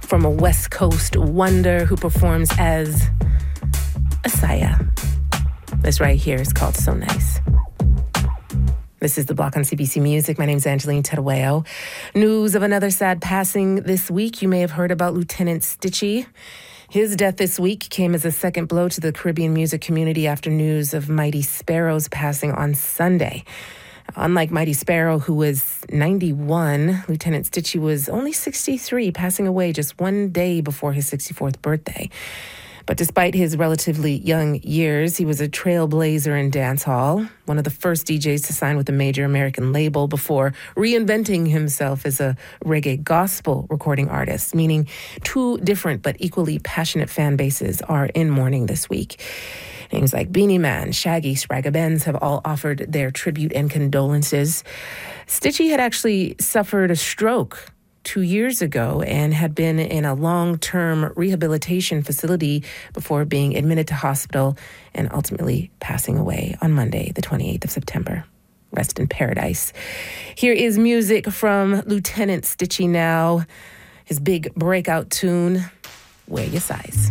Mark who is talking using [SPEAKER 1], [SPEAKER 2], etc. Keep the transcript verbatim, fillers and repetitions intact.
[SPEAKER 1] from a West Coast wonder who performs as Asaya. This right here is called So Nice. This is The Block on C B C Music. My name's Angeline Terueo. News of another sad passing this week. You may have heard about Lieutenant Stitchie. His death this week came as a second blow to the Caribbean music community after news of Mighty Sparrow's passing on Sunday. Unlike Mighty Sparrow, who was ninety-one, Lieutenant Stitchie was only sixty-three, passing away just one day before his sixty-fourth birthday. But despite his relatively young years, he was a trailblazer in dancehall, one of the first D Js to sign with a major American label before reinventing himself as a reggae gospel recording artist, meaning two different but equally passionate fan bases are in mourning this week. Names like Beanie Man, Shaggy, Spragga Benz have all offered their tribute and condolences. Stitchie had actually suffered a stroke two years ago and had been in a long-term rehabilitation facility before being admitted to hospital and ultimately passing away on Monday, the twenty-eighth of September. Rest in paradise. Here is music from Lieutenant Stitchie now. His big breakout tune, Wear Your Size.